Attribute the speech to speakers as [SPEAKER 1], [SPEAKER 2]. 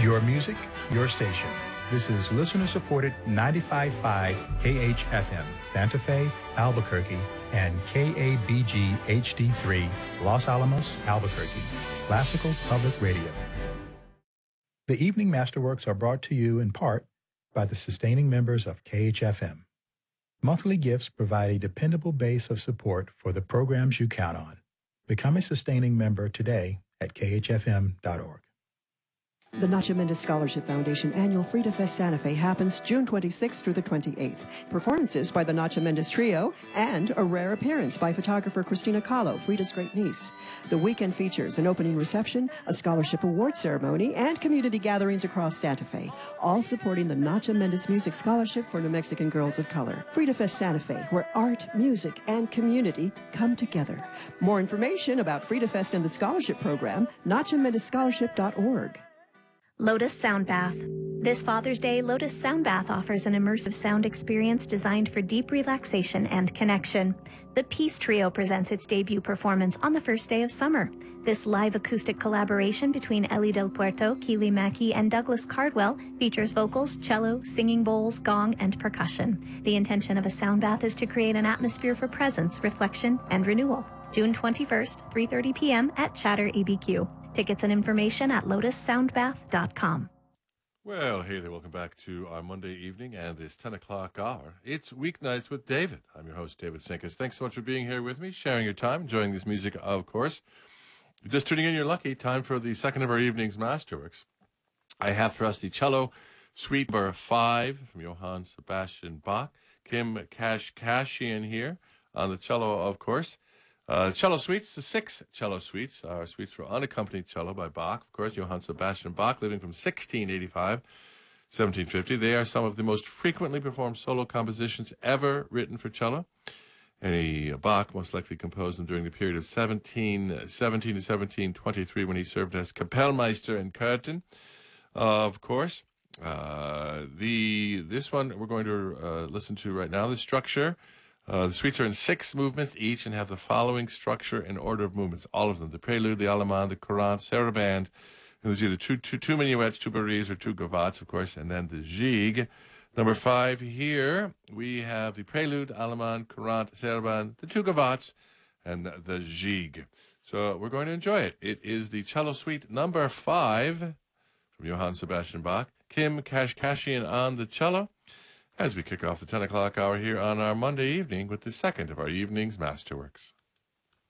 [SPEAKER 1] Your music, your station. This is listener-supported 95.5 KHFM, Santa Fe, Albuquerque, and KABG HD3, Los Alamos, Albuquerque, Classical Public Radio. The Evening Masterworks are brought to you in part by the sustaining members of KHFM. Monthly gifts provide a dependable base of support for the programs you count on. Become a sustaining member today at khfm.org.
[SPEAKER 2] The Nacho Mendez Scholarship Foundation annual Frida Fest Santa Fe happens June 26th through the 28th. Performances by the Nacho Mendez Trio and a rare appearance by photographer Christina Kahlo, Frida's great niece. The weekend features an opening reception, a scholarship award ceremony, and community gatherings across Santa Fe, all supporting the Nacho Mendez Music Scholarship for New Mexican Girls of Color. Frida Fest Santa Fe, where art, music, and community come together. More information about Frida Fest and the scholarship program, NachoMendezScholarship.org.
[SPEAKER 3] Lotus Sound Bath. This Father's Day, Lotus Sound Bath offers an immersive sound experience designed for deep relaxation and connection. The Peace Trio presents its debut performance on the first day of summer. This live acoustic collaboration between Ellie Del Puerto, Keely Mackey, and Douglas Cardwell features vocals, cello, singing bowls, gong, and percussion. The intention of a sound bath is to create an atmosphere for presence, reflection, and renewal. June 21st, 3:30 p.m. at Chatter EBQ. Tickets and information at lotussoundbath.com.
[SPEAKER 4] Well, hey there. Welcome back to our Monday evening and this 10 o'clock hour. It's Weeknights with David. I'm your host, David Sinkus. Thanks so much for being here with me, sharing your time, enjoying this music, of course. Just tuning in, you're lucky. Time for the second of our evening's Masterworks. I have for us the cello suite number 5 from Johann Sebastian Bach. Kim Kashkashian here on the cello, of course. Cello suites, the 6 cello suites are suites for unaccompanied cello by Bach. Of course, Johann Sebastian Bach, living from 1685 1750. They are some of the most frequently performed solo compositions ever written for cello. And Bach most likely composed them during the period of 1717 to 1723 when he served as Kapellmeister in Kärnten. Of course, this one we're going to listen to right now, the structure. The suites are in 6 movements each and have the following structure and order of movements, all of them. The prelude, the allemande, the courante, sarabande. And there's either two minuets, 2 barries, or 2 gavottes, of course, and then the gigue. Number 5 here, we have the prelude, allemande, courante, sarabande, the 2 gavottes, and the gigue. So we're going to enjoy it. It is the cello suite number 5 from Johann Sebastian Bach. Kim Kashkashian on the cello, as we kick off the 10 o'clock hour here on our Monday evening with the second of our evening's Masterworks.